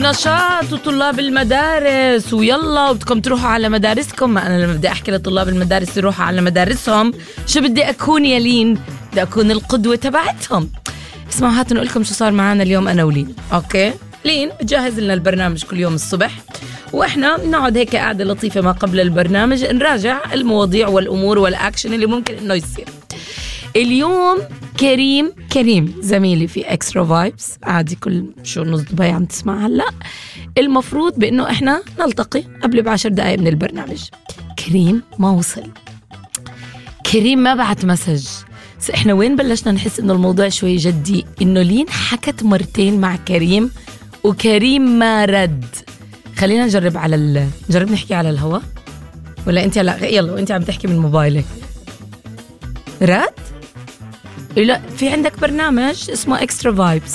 ونشاط وطلاب المدارس ويلا وبدكم تروحوا على مدارسكم. ما أنا لما بدي أحكي لطلاب المدارس يروحوا على مدارسهم شو بدي أكون يا لين؟ بدي أكون القدوة تبعتهم. اسمعوا هاتوا نقول لكم شو صار معنا اليوم أنا ولين. أوكي لين بتجهز لنا البرنامج كل يوم الصبح، وإحنا بنقعد هيك قاعدة لطيفة ما قبل البرنامج نراجع المواضيع والأمور والأكشن اللي ممكن إنه يصير. اليوم كريم زميلي في اكسترا فايبس، عادي كل شو نص دبي عم تسمع هلا، المفروض بانه احنا نلتقي قبل ب10 دقائق من البرنامج. كريم ما وصل، كريم ما بعت مسج. احنا وين بلشنا نحس انه الموضوع شوي جدي؟ انه لين حكت مرتين مع كريم وكريم ما رد. خلينا نجرب نجرب نحكي على الهواء، ولا انت لا يلا وانت عم تحكي من موبايلك رد؟ لا في عندك برنامج اسمه اكسترا فايبس.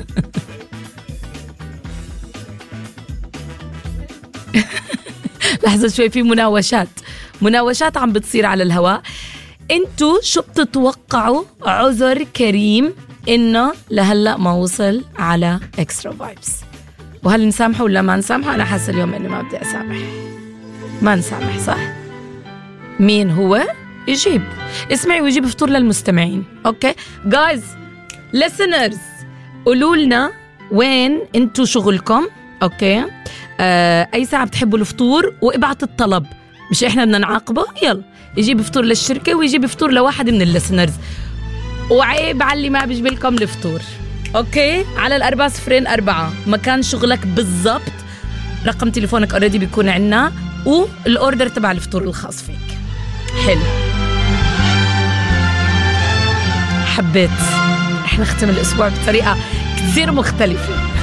لحظة شوي، في مناوشات عم بتصير على الهواء. انتو شو بتتوقعوا عذر كريم انه لهلأ ما وصل على اكسترا فايبس؟ وهل نسامحه ولا ما نسامحه؟ انا حاسة اليوم اني ما بدي اسامح. ما نسامح صح؟ مين هو؟ يجيب اسمعي ويجيب فطور للمستمعين. اوكي جايز listeners، قولوا لنا وين انتو شغلكم. اوكي اي ساعة بتحبوا الفطور وابعت الطلب، مش احنا بدنا نعاقبه. يلا يجيب فطور للشركة ويجيب فطور لواحد من الليسنرز، وعيب على اللي ما بيجيب لكم الفطور. اوكي على 404 مكان شغلك بالضبط، رقم تليفونك اوريدي بيكون عنا، والاوردر تبع الفطور الخاص فيك. حلو، حبيت احنا نختم الاسبوع بطريقة كثير مختلفة.